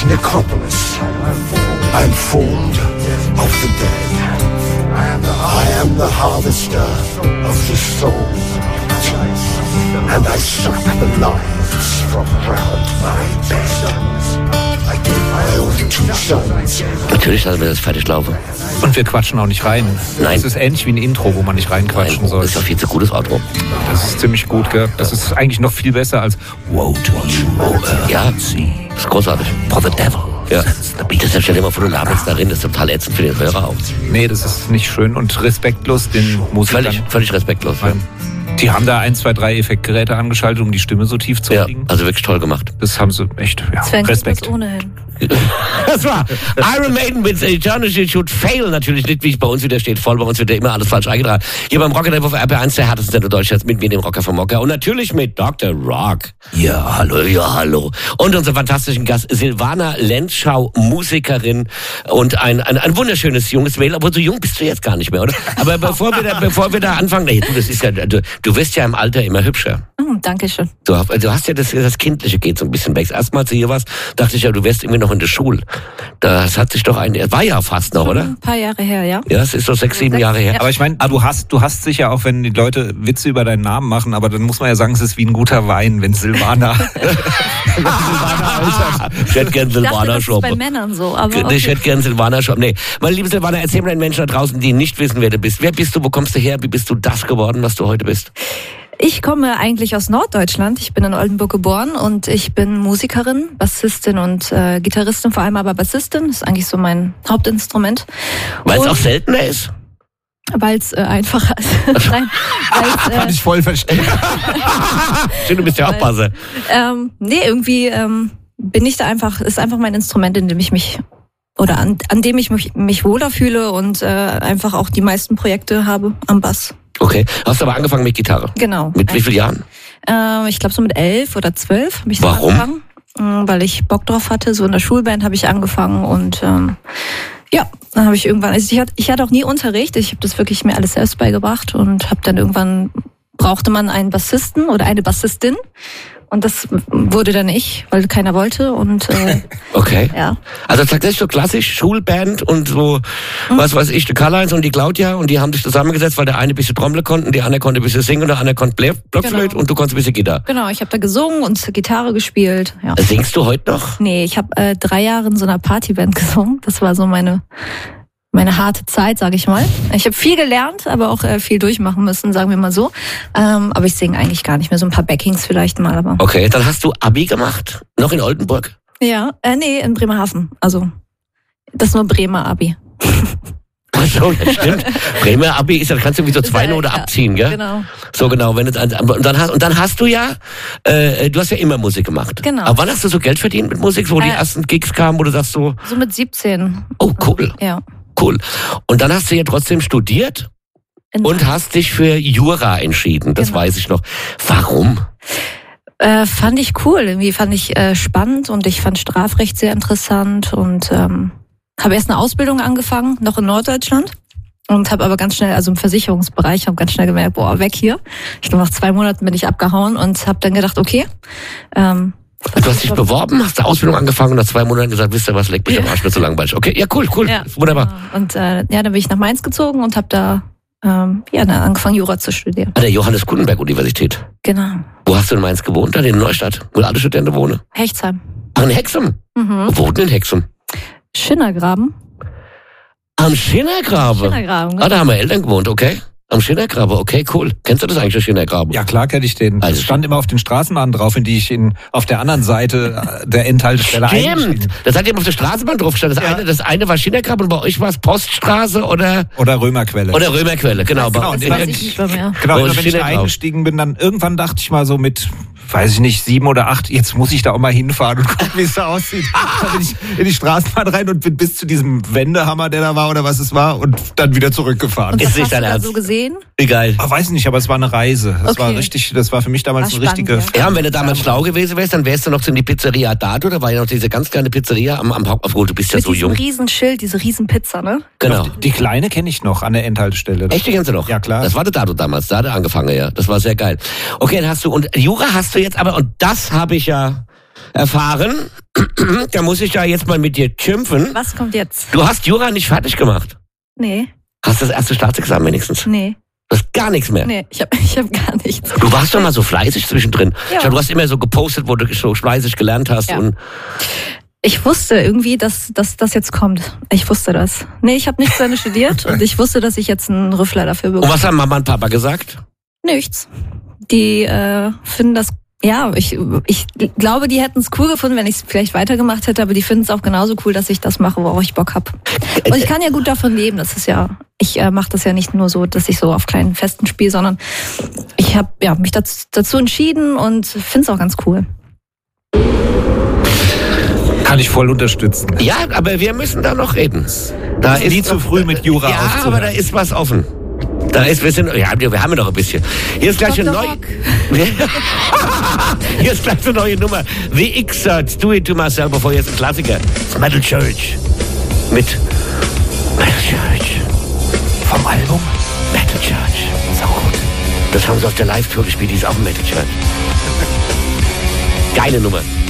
this necropolis. I'm formed of the dead. I am the harvester of the soul. And I suck the lives from round my bed. I give my only two sons. Natürlich lassen wir das fertig laufen. Und wir quatschen auch nicht rein. Nein. Das ist ähnlich wie ein Intro, wo man nicht reinquatschen soll. Das ist doch viel zu gutes Outro. Das ist ziemlich gut, gell? Das ist eigentlich noch viel besser als Woe to you, Ja, das ist großartig. for the devil. Ja. Das stell dir mal vor, du laberst darin, das ist total ätzend für den Hörer auch. Nee, das ist nicht schön und respektlos den Musikern. Völlig respektlos. Ja. Die haben da 1, 2, 3 Effektgeräte angeschaltet, um die Stimme so tief zu kriegen. Also wirklich toll gemacht. Das haben sie echt, Respekt. Ohnehin. Das war Iron Maiden mit Eternity Should Fail. Natürlich nicht, wie es bei uns wieder steht. Voll bei uns wird ja immer alles falsch eingetragen. Hier beim Rocker auf RB1, der härteste Sender Deutschlands, mit mir, dem Rocker vom Mocker. Und natürlich mit Dr. Rock. Ja, hallo, ja, hallo. Und unser fantastischen Gast, Silvana Lenzschau, Musikerin und ein wunderschönes junges Mädel. Obwohl, so jung bist du jetzt gar nicht mehr, oder? Aber bevor wir da anfangen, nee, das ist ja, du wirst ja im Alter immer hübscher. Dankeschön. Du hast ja das Kindliche geht so ein bisschen weg. Erstmal, als du hier warst, dachte ich ja, du wärst irgendwie noch in der Schule. Das hat sich doch war ja fast noch, oder? Ein paar Jahre her, ja. Ja, es ist so 6, 7 Jahre her. Aber ich meine, du hast sicher auch, wenn die Leute Witze über deinen Namen machen, aber dann muss man ja sagen, es ist wie ein guter Wein, wenn Silvana Ich hätte gern Silvana Shop. Das ist bei Männern so, aber okay. Ich hätte gern Silvana Shop. Nee, meine liebe Silvana, erzähl mal den Menschen da draußen, die nicht wissen, wer du bist. Wer bist du, wo kommst du her, wie bist du das geworden, was du heute bist? Ich komme eigentlich aus Norddeutschland. Ich bin in Oldenburg geboren und ich bin Musikerin, Bassistin und Gitarristin, vor allem aber Bassistin. Das ist eigentlich so mein Hauptinstrument. Weil es auch seltener ist? Weil es einfacher ist. Nein, kann ich voll verstehen. Schön, du bist ja auch Basser. Nee, irgendwie bin ich da ist einfach mein Instrument, in dem ich mich oder an dem ich mich wohler fühle und einfach auch die meisten Projekte habe am Bass. Okay, hast du aber angefangen mit Gitarre? Genau. Mit wie vielen Jahren? Ich glaube so mit 11 oder 12 habe ich so Warum? angefangen. Weil ich Bock drauf hatte. So in der Schulband habe ich angefangen und ja, dann habe ich irgendwann, also ich hatte auch nie Unterricht. Ich habe das wirklich mir alles selbst beigebracht und habe dann irgendwann, brauchte man einen Bassisten oder eine Bassistin. Und das wurde dann ich, weil keiner wollte und okay. Ja. Also tatsächlich so klassisch Schulband und so, was weiß ich, die Karl-Heinz und die Claudia und die haben sich zusammengesetzt, weil der eine ein bisschen Trommel konnte, die andere konnte ein bisschen singen und der andere konnte Blockflöte Genau. und du konntest ein bisschen Gitarre. Genau, ich habe da gesungen und Gitarre gespielt. Ja. Singst du heute noch? Nee, ich habe 3 Jahre in so einer Partyband gesungen. Das war so meine harte Zeit, sage ich mal. Ich habe viel gelernt, aber auch viel durchmachen müssen, sagen wir mal so. Aber ich singe eigentlich gar nicht mehr. So ein paar Backings vielleicht mal. Aber Okay, dann hast du Abi gemacht, noch in Oldenburg. ja, nee, in Bremerhaven. Also das ist nur Bremer Abi. Ach so, das stimmt. Bremer Abi ist, da kannst du wie so 2 Note abziehen, gell? Genau. So genau, wenn und dann hast du ja, du hast ja immer Musik gemacht. Genau. Aber wann hast du so Geld verdient mit Musik, wo die ersten Gigs kamen, wo du sagst so, So mit 17. oh cool, Ja. cool. Und dann hast du ja trotzdem studiert und hast dich für Jura entschieden, das Genau. weiß ich noch. Warum? Fand ich cool. Irgendwie fand ich spannend und ich fand Strafrecht sehr interessant und habe erst eine Ausbildung angefangen, noch in Norddeutschland. Und habe aber ganz schnell, also im Versicherungsbereich, habe ganz schnell gemerkt, boah, weg hier. Ich glaube, nach 2 Monaten bin ich abgehauen und habe dann gedacht, okay. Du hast dich beworben, hast eine Ausbildung angefangen und nach 2 Monaten gesagt, wisst ihr was, leck mich am Arsch, mir zu langweilig. Okay, ja cool, Ja, wunderbar. genau. Und dann bin ich nach Mainz gezogen und habe da dann angefangen, Jura zu studieren. An der Johannes Gutenberg-Universität. Genau. Wo hast du in Mainz gewohnt? Dann in Neustadt, wo alle Studenten wohnen. Hechtsheim. Ach, in Hexum? Wo wohnt in Hexum? Schinnergraben. Am Schinnergraben? Schinnergraben, Ah, da haben wir Eltern gewohnt, okay. Am Schinnergraben, okay, cool. Kennst du das eigentlich, der Schinnergraben? Ja, klar kenne ich den. Also Das stand immer auf den Straßenbahnen drauf, in die ich auf der anderen Seite der Endhaltestelle Stimmt, eingestiegen. das hat eben auf der Straßenbahn drauf gestanden. Das eine war Schinnergraben und bei euch war es Poststraße oder Römerquelle. Römerquelle, genau. Genau, Das weiß ich nicht mehr. Genau, Wo immer ist wenn ich da Schinnergraben? eingestiegen bin, dann irgendwann dachte ich mal so mit, weiß ich nicht, 7 oder 8, jetzt muss ich da auch mal hinfahren und gucken, wie es da aussieht. Dann bin ich in die Straßenbahn rein und bin bis zu diesem Wendehammer, der da war oder was es war, und dann wieder zurückgefahren. Und Ist was nicht hast du dein da Ernst? so gesehen? Wie geil. Weiß nicht, aber es war eine Reise. Das Okay. das war für mich damals War eine richtige... spannend, Ja, und wenn du damals schlau gewesen wärst, dann wärst du noch zu in die Pizzeria Dato. Da war ja noch diese ganz kleine Pizzeria am Haupt. Obwohl, du bist ja Mit so diesem jung. Riesenschild, diese Riesenpizza, ne? Genau. Die kleine kenne ich noch an der Endhaltestelle. Echt, die kennst du noch? Ja, klar. Das war der Dato damals, da hat er angefangen, ja. Das war sehr geil. Okay, dann hast du, und Jura hast du jetzt aber, und das habe ich ja erfahren, da muss ich ja jetzt mal mit dir schimpfen. Was kommt jetzt? Du hast Jura nicht fertig gemacht. Nee, Hast das erste Staatsexamen wenigstens? nee, Du hast gar nichts mehr. nee, ich hab gar nichts. Du warst doch mal so fleißig zwischendrin. Ja. Schau, du hast immer so gepostet, wo du so fleißig gelernt hast. Ja. Und Ich wusste irgendwie, dass das jetzt kommt. Ich wusste das. Nee, ich habe nicht zu Ende studiert und ich wusste, dass ich jetzt einen Rüffler dafür bekomme. was haben Mama und Papa gesagt? Nichts. Die finden das, ja, ich glaube, die hätten es cool gefunden, wenn ich es vielleicht weitergemacht hätte, aber die finden es auch genauso cool, dass ich das mache, worauf ich Bock habe. Und ich kann ja gut davon leben. Das ist ja, ich mache das ja nicht nur so, dass ich so auf kleinen Festen spiele, sondern ich habe mich dazu entschieden und finde es auch ganz cool. Kann ich voll unterstützen. Ja, aber wir müssen da noch reden. Da ist nie zu früh mit Jura Ja, aufzuhören. aber da ist was offen. Wir haben ja noch ein bisschen. Hier ist gleich eine Dr. neue. Rock. Hier ist gleich eine neue Nummer. The X-Search, Do It To Myself, bevor jetzt ein Klassiker. Metal Church. Mit Metal Church. Vom Album? Metal Church. So gut. Das haben sie auf der Live-Tour gespielt, die ist auch Metal Church. Geile Nummer.